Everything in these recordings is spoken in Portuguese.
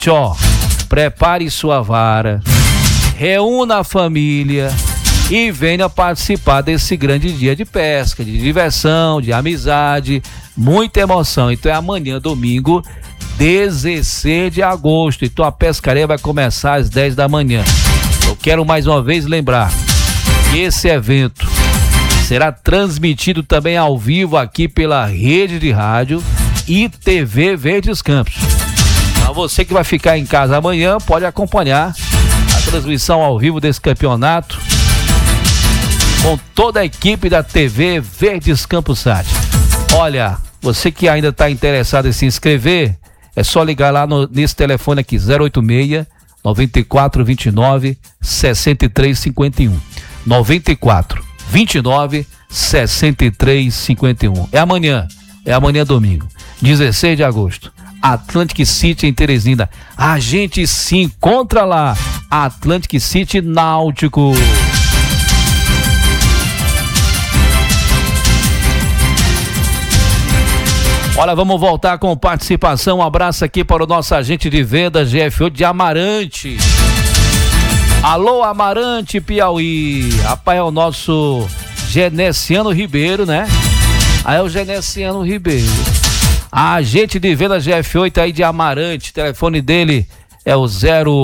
Ó, prepare sua vara, reúna a família e venha participar desse grande dia de pesca, de diversão, de amizade, muita emoção. Então é amanhã, domingo, 16 de agosto. Então a pescaria vai começar às 10 da manhã. Eu quero mais uma vez lembrar que esse evento será transmitido também ao vivo aqui pela rede de rádio e TV Verdes Campos. Para você que vai ficar em casa amanhã, pode acompanhar a transmissão ao vivo desse campeonato com toda a equipe da TV Verdes Campos Sat. Olha, você que ainda está interessado em se inscrever, é só ligar lá nesse telefone aqui, 086 94 29 63 51. 94 29 63 51. É amanhã domingo, 16 de agosto. Atlantic City em Teresina. A gente se encontra lá. Atlantic City Náutico. Olha, vamos voltar com participação. Um abraço aqui para o nosso agente de vendas GFO de Amarante. Alô, Amarante, Piauí. Rapaz, é o nosso Genesiano Ribeiro, né? Aí é o Genesiano Ribeiro. Agente de vendas GF8 aí de Amarante. O telefone dele é o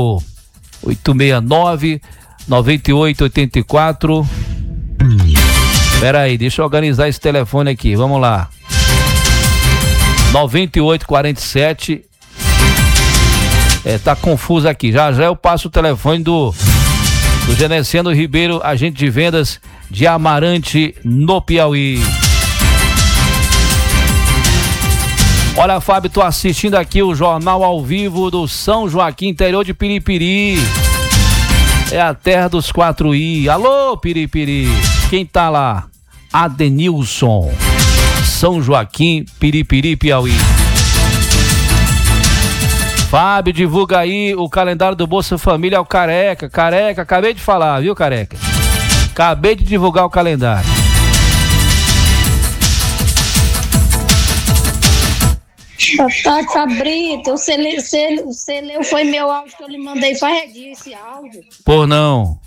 0869 9884. Pera aí, deixa eu organizar esse telefone aqui. Vamos lá. 9847. Tá confuso aqui. Já eu passo o telefone do Genesiano Ribeiro, agente de vendas de Amarante, no Piauí. Olha, Fábio, tô assistindo aqui o jornal ao vivo do São Joaquim, interior de Piripiri. É a terra dos 4i. Alô, Piripiri. Quem tá lá? Adenilson. São Joaquim, Piripiri, Piauí. Fábio, divulga aí o calendário do Bolsa Família ao Careca. Careca, acabei de falar, viu, Careca? Acabei de divulgar o calendário. Brito, você leu, foi meu áudio que eu lhe mandei para redigir esse áudio. Por não.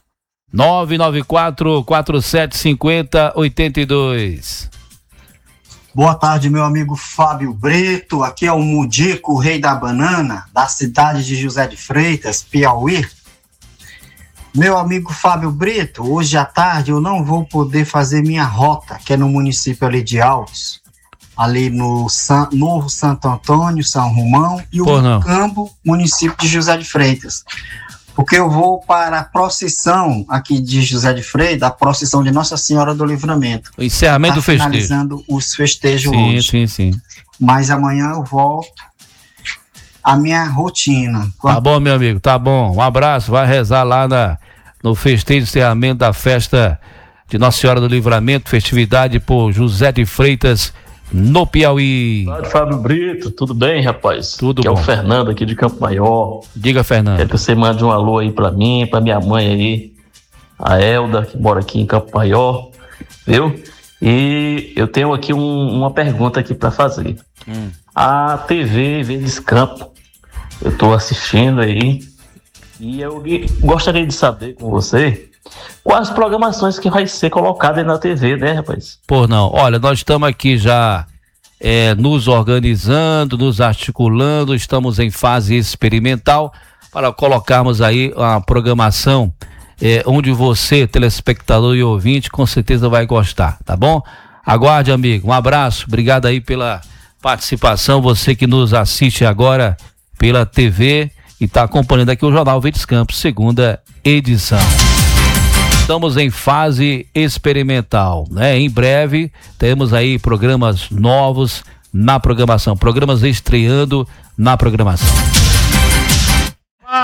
994-4750-82. Boa tarde, meu amigo Fábio Brito. Aqui é o Mudico, o rei da banana, da cidade de José de Freitas, Piauí. Meu amigo Fábio Brito, hoje à tarde eu não vou poder fazer minha rota, que é no município ali de Altos, ali no Novo Santo Antônio, São Romão e o Campo, município de José de Freitas. Porque eu vou para a procissão aqui de José de Freitas, a procissão de Nossa Senhora do Livramento. O encerramento do festejo. Finalizando os festejos hoje. Sim. Mas amanhã eu volto à minha rotina. Tá bom, meu amigo, tá bom. Um abraço, vai rezar lá no festejo de encerramento da festa de Nossa Senhora do Livramento, festividade por José de Freitas, no Piauí. Boa tarde, Fábio Brito, tudo bem, rapaz? Tudo bom. É o Fernando aqui de Campo Maior. Diga, Fernando. Quero que você mande um alô aí pra mim, pra minha mãe aí, a Elda, que mora aqui em Campo Maior, viu? E eu tenho aqui uma pergunta aqui pra fazer. A TV Verdes Campos, eu tô assistindo aí, e eu gostaria de saber com você quais programações que vai ser colocada aí na TV, né, rapaz? Por não. Olha, nós estamos aqui já nos organizando, nos articulando, estamos em fase experimental para colocarmos aí uma programação onde você, telespectador e ouvinte, com certeza vai gostar, tá bom? Aguarde, amigo. Um abraço, obrigado aí pela participação, você que nos assiste agora pela TV e está acompanhando aqui o Jornal Verdes Campos, segunda edição. Estamos em fase experimental, né? Em breve temos aí programas novos na programação, programas estreando na programação.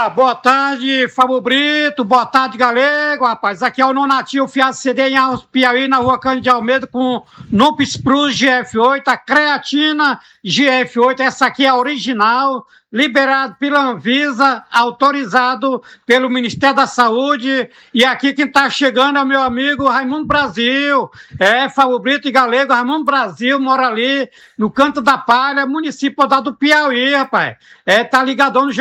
Opa, boa tarde, Fábio Brito, boa tarde, Galego, rapaz. Aqui é o Nonatinho Fiado CD em Arros, Piauí, na rua Cândido de Almeida, com Nupes Plus GF8, a creatina GF8, essa aqui é a original, liberado pela Anvisa, autorizado pelo Ministério da Saúde, e aqui quem tá chegando é o meu amigo Raimundo Brasil, Fábio Brito e Galego, Raimundo Brasil, mora ali no Canto da Palha, município do Piauí, rapaz, tá ligadão no